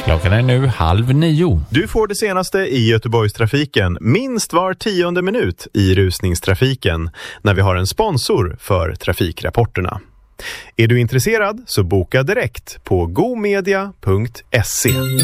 Klockan är nu 8:30. Du får det senaste i Göteborgstrafiken minst var 10:e minut i rusningstrafiken när vi har en sponsor för trafikrapporterna. Är du intresserad så boka direkt på gomedia.se.